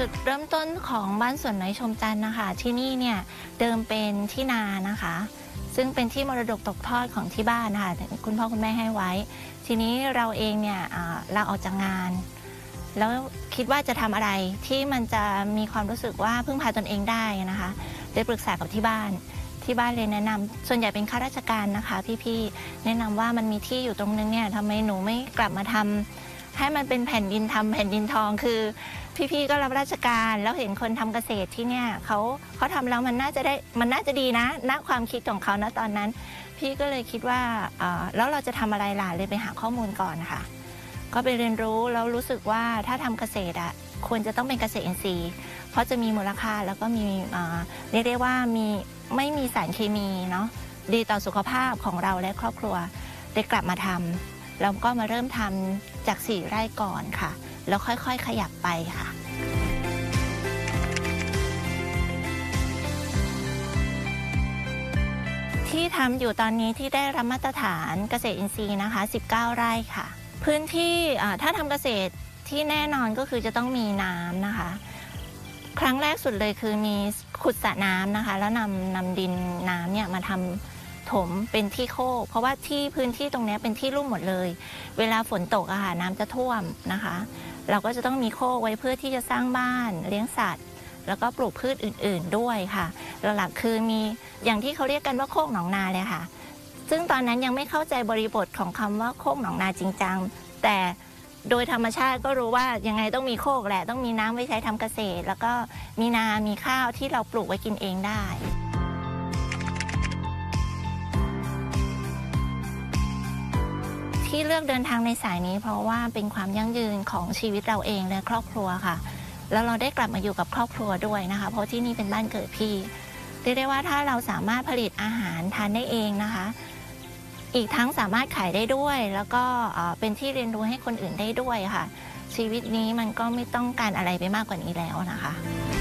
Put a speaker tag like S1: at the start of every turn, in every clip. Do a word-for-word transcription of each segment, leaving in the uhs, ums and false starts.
S1: จุดเริ่มต้นของบ้านสวนน้อยชมจันทร์นะคะที่นี่เนี่ยเดิมเป็นที่นานะคะซึ่งเป็นที่มรดกตกทอดของที่บ้านนะคะคุณพ่อคุณแม่ให้ไว้ทีนี้เราเองเนี่ยลาออกจากงานแล้วคิดว่าจะทำอะไรที่มันจะมีความรู้สึกว่าพึ่งพาตนเองได้นะคะได้ปรึกษากับที่บ้านที่บ้านเลยแนะนำส่วนใหญ่เป็นข้าราชการนะคะพี่ๆแนะนำว่ามันมีที่อยู่ตรงนึงเนี่ยทำไมหนูไม่กลับมาทำให้มันเป็นแผ่นดินทำแผ่นดินทองคือพี่ๆก็รับราชการแล้วเห็นคนทำเกษตรที่เนี่ยเขาเขาทำแล้วมันน่าจะได้มันน่าจะดีนะณความคิดของเขาณตอนนั้นพี่ก็เลยคิดว่าแล้วเราจะทำอะไรล่ะเลยไปหาข้อมูลก่อนนะคะก็ไปเรียนรู้แล้วรู้สึกว่าถ้าทำเกษตรอ่ะควรจะต้องเป็นเกษตรอินทรีย์เพราะจะมีมูลค่าแล้วก็มีเรียกได้ว่ามีไม่มีสารเคมีเนาะดีต่อสุขภาพของเราและครอบครัวได้กลับมาทำแล้วก็มาเริ่มทำจากสี่ไร่ก่อนค่ะแล้วค่อยๆขยับไปค่ะที่ทำอยู่ตอนนี้ที่ได้รับมาตรฐานเกษตรอินทรีย์นะคะสิบเก้าไร่ค่ะพื้นที่ถ้าทำเกษตรที่แน่นอนก็คือจะต้องมีน้ำนะคะครั้งแรกสุดเลยคือมีขุดสระน้ำนะคะแล้วนำนำดินน้ำเนี่ยมาทำถมเป็นที่โคกเพราะว่าที่พื้นที่ตรงนี้เป็นที่ลุ่มหมดเลยเวลาฝนตกอะค่ะน้ำจะท่วมนะคะเราก็จะต้องมีโคกไว้เพื่อที่จะสร้างบ้านเลี้ยงสัตว์แล้วก็ปลูกพืชอื่นๆด้วยค่ะหลักๆคือมีอย่างที่เขาเรียกกันว่าโคกหนองนาเลยค่ะซึ่งตอนนั้นยังไม่เข้าใจบริบทของคำว่าโคกหนองนาจริงจังแต่โดยธรรมชาติก็รู้ว่ายังไงต้องมีโคกแหละต้องมีน้ำไว้ใช้ทำเกษตรแล้วก็มีนามีข้าวที่เราปลูกไว้กินเองได้ที่เลือกเดินทางในสายนี้เพราะว่าเป็นความยั่งยืนของชีวิตเราเองและครอบครัวค่ะแล้วเราได้กลับมาอยู่กับครอบครัวด้วยนะคะเพราะที่นี่เป็นบ้านเกิดพี่เรียกได้ว่าถ้าเราสามารถผลิตอาหารทานได้เองนะคะอีกทั้งสามารถขายได้ด้วยแล้วก็เป็นที่เรียนรู้ให้คนอื่นได้ด้วยค่ะชีวิตนี้มันก็ไม่ต้องการอะไรไปมากกว่านี้แล้วนะคะ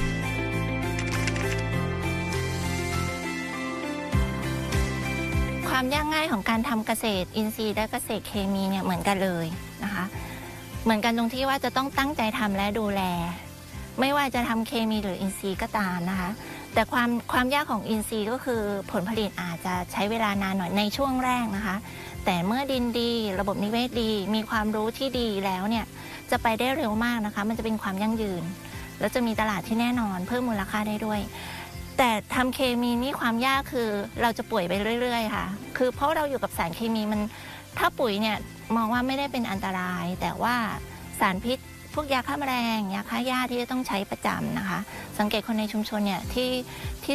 S1: ความยากง่ายของการทำเกษตรอินทรีย์และเกษตรเคมีเนี่ยเหมือนกันเลยนะคะเหมือนกันตรงที่ว่าจะต้องตั้งใจทำและดูแลไม่ว่าจะทำเคมีหรืออินทรีย์ก็ตามนะคะแต่ความความยากของอินทรีย์ก็คือผลผลิตอาจจะใช้เวลานานหน่อยในช่วงแรกนะคะแต่เมื่อดินดีระบบนิเวศดีมีความรู้ที่ดีแล้วเนี่ยจะไปได้เร็วมากนะคะมันจะเป็นความยั่งยืนแล้วจะมีตลาดที่แน่นอนเพิ่มมูลค่าได้ด้วยแต่ทำเคมีนี่ความยากคือเราจะป่วยไปเรื่อยๆค่ะคือเพราะเราอยู่กับสารเคมีมันถ้าปุ๋ยเนี่ยมองว่าไม่ได้เป็นอันตรายแต่ว่าสารพิษพวกยาฆ่าแมลงยาฆ่าหญ้าที่จะต้องใช้ประจำนะคะสังเกตคนในชุมชนเนี่ยที่ที่